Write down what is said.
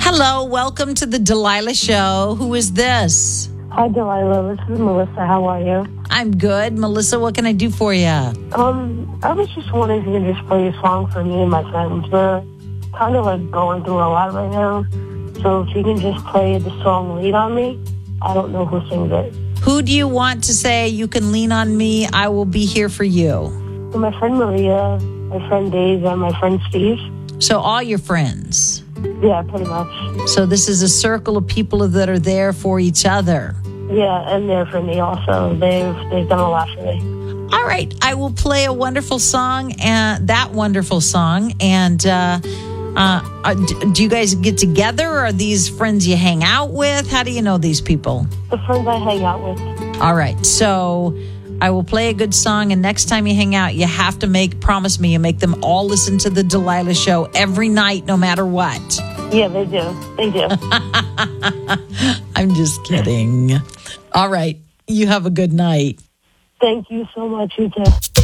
Hello, welcome to the Delilah Show. Who is this? Hi, Delilah. This is Melissa. How are you? I'm good. Melissa, what can I do for you? I was just wondering if you could just play a song for me and my friends. We're kind of like going through a lot right now. So if you can just play the song Lean on Me. I don't know who sings it. Who do you want to say you can lean on me? I will be here for you. So my friend Maria, my friend Dave, and my friend Steve. So all your friends. Yeah, pretty much. So this is a circle of people that are there for each other. Yeah, and they're for me also. They've done a lot for me. All right, I will play a wonderful song, and that wonderful song. And do you guys get together? Or are these friends you hang out with? How do you know these people? The friends I hang out with. All right, so I will play a good song, and next time you hang out, you have to promise me you make them all listen to the Delilah Show every night, no matter what. Yeah, they do. They do. I'm just kidding. All right, you have a good night. Thank you so much, you too.